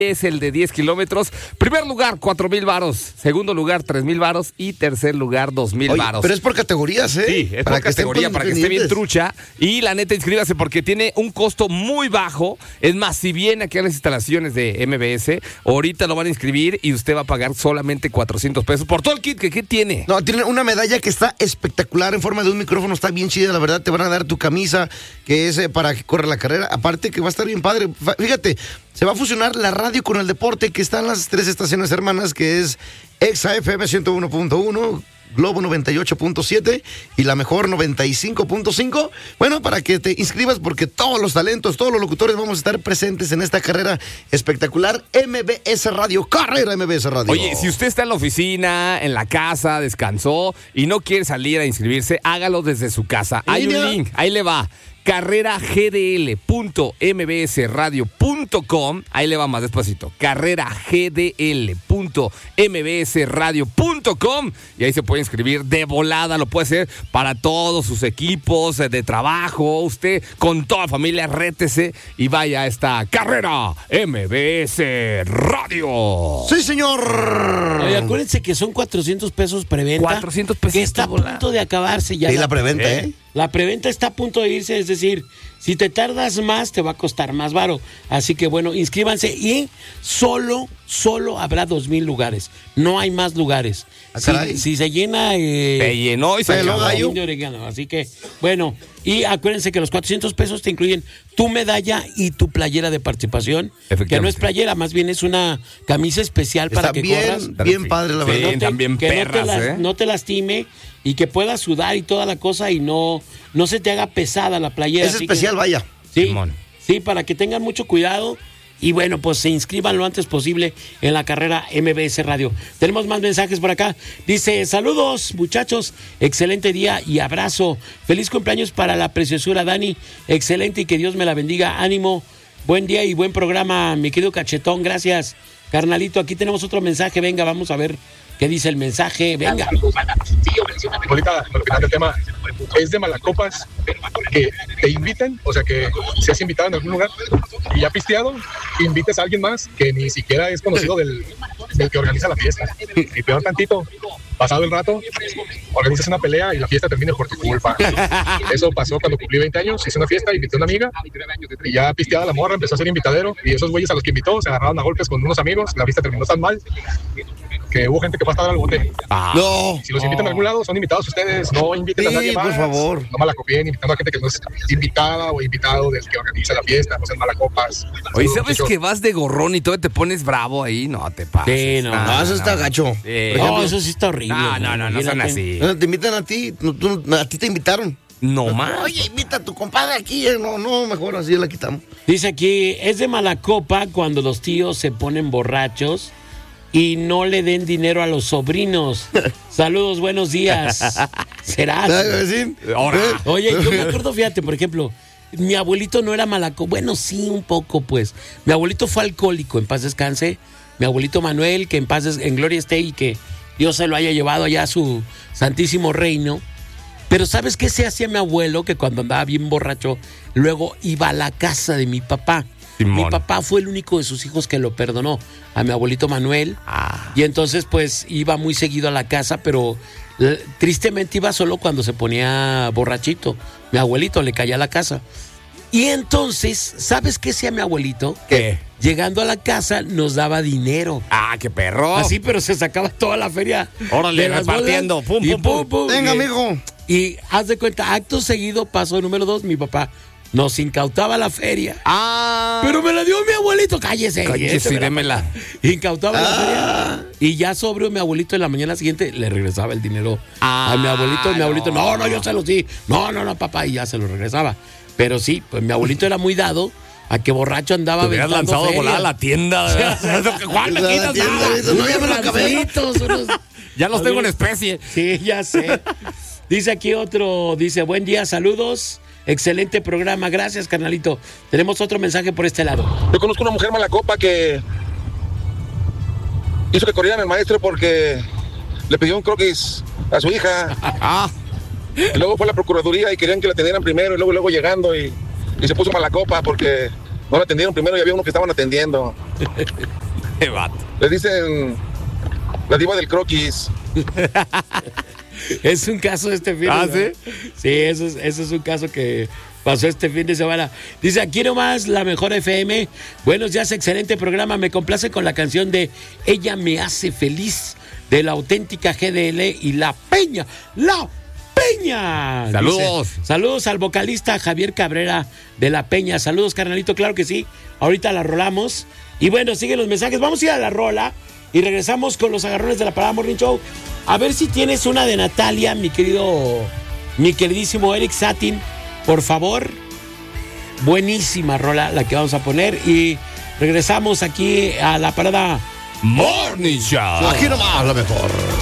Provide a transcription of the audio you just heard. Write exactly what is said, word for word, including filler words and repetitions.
es el de diez kilómetros. Primer lugar, cuatro mil varos. Segundo lugar, tres mil varos. Y tercer lugar, dos mil varos. Pero es por categorías, ¿eh? Sí, es para por categoría, para que esté bien trucha. Y la neta, inscríbase porque tiene un costo muy bajo. Es más, si viene aquí a las instalaciones de M B S, ahorita lo van a inscribir y usted va a pagar solamente cuatrocientos pesos por todo el kit. ¿Qué, qué tiene? No, tiene una medalla que está espectacular en forma de un micrófono. Está bien chida, la verdad. Te van a dar tu camisa, que es eh, para que corra la carrera. Aparte que va a estar bien padre. Fíjate, se va a fusionar la radio con el deporte, que están las tres estaciones hermanas, que es Exa F M ciento uno punto uno, Globo noventa y ocho punto siete y la mejor noventa y cinco punto cinco. Bueno, para que te inscribas, porque todos los talentos, todos los locutores vamos a estar presentes en esta carrera espectacular. M B S Radio, carrera M B S Radio. Oye, si usted está en la oficina, en la casa, descansó y no quiere salir a inscribirse, hágalo desde su casa. Hay un link, ahí le va. carrera g d l punto m b s radio punto com. Ahí le va más despacito. carrera g d l punto m b s radio punto com. Y ahí se puede inscribir de volada. Lo puede hacer para todos sus equipos de trabajo. Usted con toda la familia, rétese y vaya a esta carrera M B S Radio. ¡Sí, señor! Oye, acuérdense que son cuatrocientos pesos preventa. cuatrocientos pesos. Que está a punto de acabarse ya. Y la preventa, ¿eh? ¿eh? La preventa está a punto de irse, es decir, si te tardas más, te va a costar más varo. Así que bueno, inscríbanse y solo, solo habrá dos mil lugares. No hay más lugares. Si, si se llena... Eh, se llenó y se acabó. Así que, bueno, y acuérdense que los cuatrocientos pesos te incluyen tu medalla y tu playera de participación. Que no es playera, más bien es una camisa especial para Está que bien, corras. bien padre, la verdad. Sí, también que perras, no te, las, ¿eh? no te lastime y que puedas sudar y toda la cosa y no, no se te haga pesada la playera. Es especial, que, vaya. Sí, Simón. sí, para que tengan mucho cuidado. Y bueno, pues se inscriban lo antes posible en la carrera M B S Radio. Tenemos más mensajes por acá. Dice, saludos muchachos, excelente día y abrazo. Feliz cumpleaños para la preciosura Dani. Excelente y que Dios me la bendiga. Ánimo, buen día y buen programa, mi querido Cachetón. Gracias, carnalito. Aquí tenemos otro mensaje. Venga, vamos a ver qué dice el mensaje. Venga. Ahorita, al final del tema, es de malacopas que te inviten, o sea, que seas invitado en algún lugar y ya pisteado, invites a alguien más que ni siquiera es conocido del, del que organiza la fiesta. Y peor tantito, pasado el rato, organizas una pelea y la fiesta termina por tu culpa. Eso pasó cuando cumplí veinte años, hice una fiesta, invité a una amiga y ya pisteada la morra, empezó a ser invitadero y esos güeyes a los que invitó se agarraron a golpes con unos amigos, la fiesta terminó tan mal que hubo gente que fue a estar al bote. Ah, no. Si los invitan a algún lado, son invitados ustedes. No inviten Sí, a nadie más. por favor. No malacopien invitando a gente que no es invitada o invitado del que organiza la fiesta. No sean malacopas. Oye, Saludos, ¿sabes muchachos. que vas de gorrón y todo te pones bravo ahí? No te pases. Sí, no, No, eso está gacho. Eh, No, ejemplo, eso sí está horrible. No, no, no, no son Imagínate. así. No, te invitan a ti, no, tú- a ti te invitaron. No más. Oye, invita a tu compadre aquí. eh, No, no, mejor así la quitamos. Dice aquí, es de mala copa cuando los tíos se ponen borrachos y no le den dinero a los sobrinos. Saludos, buenos días. ¿Será? ¿Sabes decir? Ahora. ¿Eh? Oye, yo me acuerdo, fíjate, por ejemplo, mi abuelito no era malaco. Bueno, sí, un poco, pues. Mi abuelito fue alcohólico, en paz descanse. Mi abuelito Manuel, que en paz des- en gloria esté y que Dios se lo haya llevado allá a su santísimo reino. Pero ¿sabes qué se hacía mi abuelo? Que cuando andaba bien borracho, luego iba a la casa de mi papá. Simón. Mi papá fue el único de sus hijos que lo perdonó, a mi abuelito Manuel. Ah. Y entonces, pues, iba muy seguido a la casa, pero eh, tristemente iba solo cuando se ponía borrachito. Mi abuelito le caía a la casa. Y entonces, ¿sabes qué hacía mi abuelito? ¿Qué? Llegando a la casa, nos daba dinero. Ah, qué perro. Así, pero se sacaba toda la feria. Órale, de las repartiendo. bolas Pum, y pum, pum. Venga, Y- amigo. Y haz de cuenta, acto seguido, paso número dos, mi papá nos incautaba la feria. Ah. Pero me la dio mi abuelito, cállese. Cállese, Este me la- démela. Incautaba la Ah. feria. Y ya sobrio mi abuelito en la mañana siguiente le regresaba el dinero Ah, a mi abuelito. Mi abuelito, no, no. no, yo se lo di. No, no, no, papá. Y ya se lo regresaba. Pero sí, pues mi abuelito era muy dado a que borracho andaba Te hubieras aventando lanzado a feria. volar a la tienda. ¿verdad? Juan, me La quitas tienda, nada. dice, no, ya me lo acabé. Rancitos, unos- Ya los tengo en especie. Sí, ya sé. Dice aquí otro, dice, buen día, saludos, excelente programa, gracias, carnalito. Tenemos otro mensaje por este lado. Yo conozco una mujer mala copa que hizo que corrieran al maestro porque le pidió un croquis a su hija. Ah. Y luego fue a la procuraduría y querían que la atendieran primero y luego luego llegando y, y se puso mala copa porque No la atendieron primero y había uno que estaban atendiendo. Qué vato. Le dicen la diva del croquis. Es un caso de este fin de ¿Ah, semana. sí? Sí, eso es, eso es un caso que pasó este fin de semana. Dice, aquí nomás la mejor F M. Buenos días, excelente programa. Me complace con la canción de Ella me hace feliz, de la auténtica G D L y La Peña. ¡La Peña! Saludos. Dice, saludos al vocalista Javier Cabrera de La Peña. Saludos, carnalito. Claro que sí. Ahorita la rolamos. Y bueno, siguen los mensajes. Vamos a ir a la rola y regresamos con los agarrones de la Parada Morning Show. A ver si tienes una de Natalia, mi querido, mi queridísimo Eric Satin, por favor. Buenísima rola la que vamos a poner y regresamos aquí a la Parada Morning Show. Aquí nomás, la mejor.